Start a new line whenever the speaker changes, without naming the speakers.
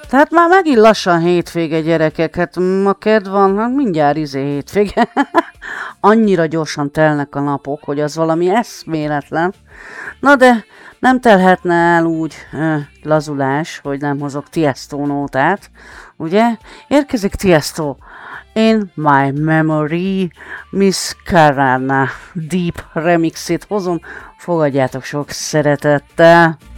Tehát már megint lassan hétvége, gyerekek, hát ma kedd van, hát mindjárt hétvége. Annyira gyorsan telnek a napok, hogy az valami eszméletlen. Na de nem telhetne el úgy lazulás, hogy nem hozok Tiesto nótát, ugye? Érkezik Tiesto. In My Memory, Miss Carana Deep remixét hozom, fogadjátok sok szeretettel!